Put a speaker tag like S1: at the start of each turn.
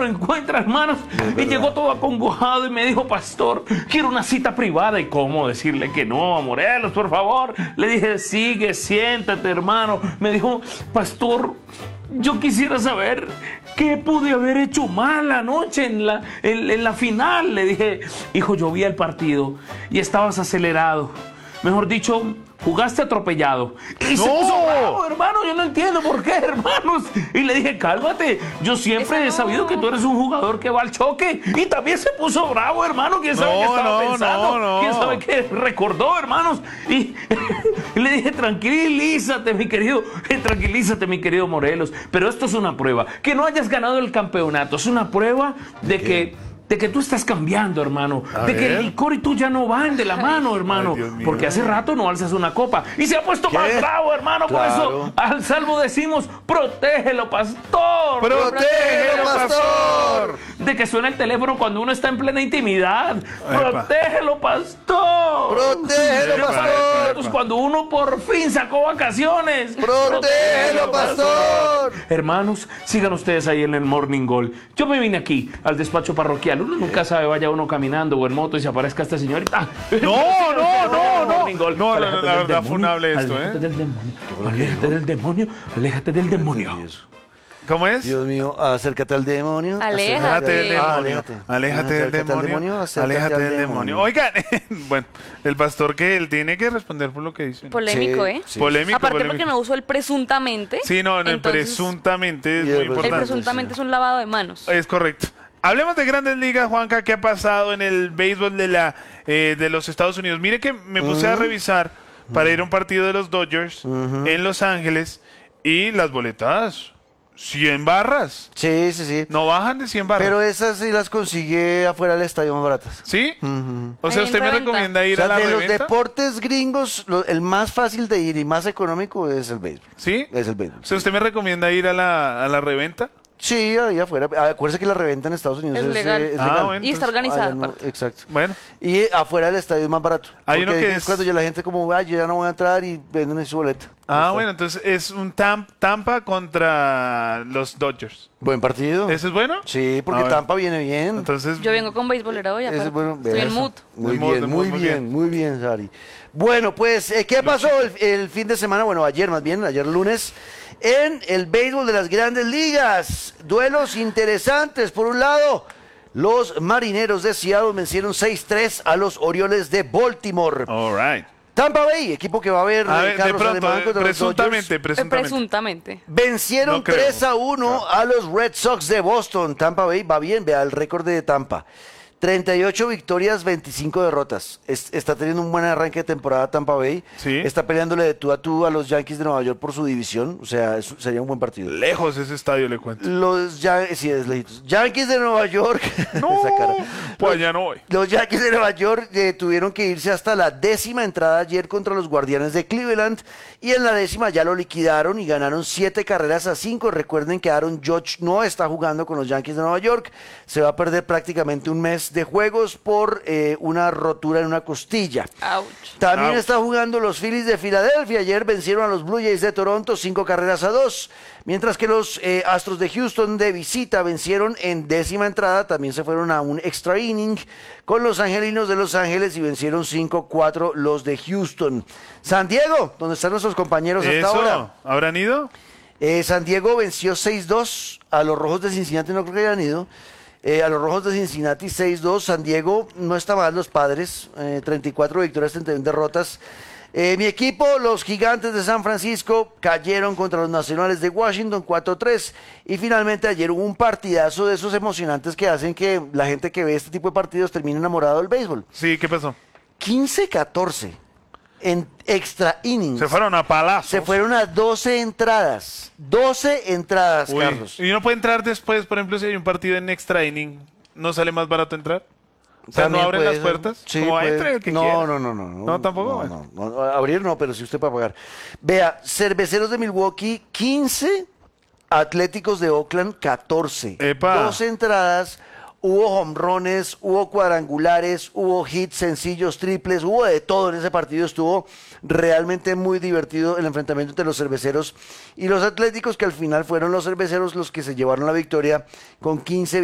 S1: lo encuentra, hermanos, y llegó todo acongojado y me dijo, pastor, quiero una cita privada. ¿Y cómo decirle que no a Morelos, por favor? Le dije, siéntate, hermano. Me dijo, pastor, yo quisiera saber qué pude haber hecho mal anoche en la final. Le dije, hijo, yo vi el partido y estabas acelerado. Mejor dicho, jugaste atropellado. Y se puso bravo, hermano. Yo no entiendo por qué, hermanos. Y le dije, cálmate. Yo siempre he sabido que tú eres un jugador que va al choque. Y también se puso bravo, hermano. ¿Quién sabe qué estaba pensando? ¿Quién sabe qué recordó, hermanos? Y le dije, tranquilízate, mi querido Morelos. Pero esto es una prueba. Que no hayas ganado el campeonato es una prueba de que tú estás cambiando, hermano. Que el licor y tú ya no van de la mano, hermano. Porque hace rato no alzas una copa. Y se ha puesto más bravo, hermano. Claro. Por eso al salvo decimos, protégelo, pastor.
S2: ¡Protégelo, pastor!
S1: De que suena el teléfono cuando uno está en plena intimidad. ¡Protégelo, pastor!
S2: ¡Protégelo, pastor!
S1: Pues cuando uno por fin sacó vacaciones.
S2: ¡Protégelo, pastor!
S1: Hermanos, sigan ustedes ahí en el Morning Goal. Yo me vine aquí al despacho parroquial. Uno nunca sabe, vaya uno caminando o en moto y se aparezca esta señorita.
S3: No, la verdad funable esto,
S1: Aléjate del demonio, aléjate del demonio.
S3: ¿Cómo es?
S2: Dios mío, acércate al demonio.
S3: Aléjate del demonio. Aléjate del demonio. Oigan, bueno, el pastor que él tiene que responder por lo que dice.
S4: Polémico, ¿eh?
S3: Sí. Polémico.
S4: Aparte porque no usó el presuntamente.
S3: Sí, no, el presuntamente es muy importante.
S4: El presuntamente es un lavado de manos.
S3: Es correcto. Hablemos de Grandes Ligas, Juanca. ¿Qué ha pasado en el béisbol de los Estados Unidos? Mire que me puse a revisar para ir a un partido de los Dodgers en Los Ángeles y las boletas, 100 barras.
S2: Sí.
S3: No bajan de 100 barras.
S2: Pero esas sí las consigue afuera del estadio más baratas.
S3: ¿Sí? O sea, ¿usted me recomienda ir a la reventa?
S2: De los deportes gringos, el más fácil de ir y más económico es el béisbol.
S3: ¿Sí?
S2: Es el béisbol.
S3: O sea, ¿usted me recomienda ir a la reventa?
S2: Sí, ahí afuera. Acuérdese que la reventa en Estados Unidos
S4: es legal.
S3: Bueno,
S4: y está organizada.
S2: Exacto.
S3: Bueno.
S2: Y afuera del estadio es más barato.
S3: Hay uno que es
S2: cuando ya la gente como, yo ya no voy a entrar y venden su boleta.
S3: Bueno, entonces es un Tampa contra los Dodgers.
S2: Buen partido.
S3: ¿Ese es bueno?
S2: Sí, porque Tampa viene bien.
S3: Entonces,
S4: yo vengo con beisbolera hoy, aparte.
S2: Bueno,
S4: estoy en mood.
S2: Muy bien, Sari. Bueno, pues, ¿qué pasó el fin de semana? Bueno, ayer lunes, en el béisbol de las Grandes Ligas. Duelos interesantes. Por un lado, los Marineros de Seattle vencieron 6-3 a los Orioles de Baltimore.
S3: All right.
S2: Tampa Bay, equipo que va a ver
S3: Carlos Alemán contra
S4: presuntamente.
S2: Vencieron 3-1 a los Red Sox de Boston. Tampa Bay va bien, vea el récord de Tampa. 38 victorias, 25 derrotas. Está teniendo un buen arranque de temporada Tampa Bay.
S3: Sí.
S2: Está peleándole de tú a tú a los Yankees de Nueva York por su división. O sea, sería un buen partido.
S3: Lejos ese estadio, le cuento.
S2: Sí, es lejitos. Yankees de Nueva York.
S3: No, pues ya no voy.
S2: Los Yankees de Nueva York tuvieron que irse hasta la 10ª entrada ayer contra los Guardianes de Cleveland. Y en la 10ª ya lo liquidaron y ganaron 7-5. Recuerden que Aaron Judge no está jugando con los Yankees de Nueva York. Se va a perder prácticamente un mes de juegos por una rotura en una costilla.
S4: Ouch.
S2: También está jugando los Phillies de Filadelfia. Ayer vencieron a los Blue Jays de Toronto 5-2, mientras que los Astros de Houston de visita vencieron en 10ª entrada. También se fueron a un extra inning con los Angelinos de Los Ángeles y vencieron 5-4 los de Houston. San Diego, donde están nuestros compañeros hasta ahora.
S3: ¿Habrán ido?
S2: San Diego venció 6-2 a los Rojos de Cincinnati, no creo que hayan ido. A los Rojos de Cincinnati 6-2. San Diego no está mal, los Padres, 34 victorias, 31 derrotas. Mi equipo, los Gigantes de San Francisco, cayeron contra los Nacionales de Washington 4-3. Y finalmente ayer hubo un partidazo de esos emocionantes que hacen que la gente que ve este tipo de partidos termine enamorado del béisbol.
S3: Sí, ¿qué pasó?
S2: 15-14 en extra innings.
S3: Se fueron a palazos.
S2: Se fueron a 12 entradas. 12 entradas, Carlos.
S3: ¿Y uno puede entrar después, por ejemplo, si hay un partido en extra inning, no sale más barato entrar? O sea, ¿no abren las puertas?
S2: Sí,
S3: como entre el que quiera.
S2: No.
S3: ¿No, tampoco?
S2: No, abrir no, pero si usted puede pagar. Vea, Cerveceros de Milwaukee, 15, Atléticos de Oakland, 14.
S3: Epa.
S2: 12 entradas, hubo hombrones, hubo cuadrangulares, hubo hits sencillos, triples, hubo de todo en ese partido. Estuvo realmente muy divertido el enfrentamiento entre los Cerveceros y los Atléticos, que al final fueron los Cerveceros los que se llevaron la victoria con 15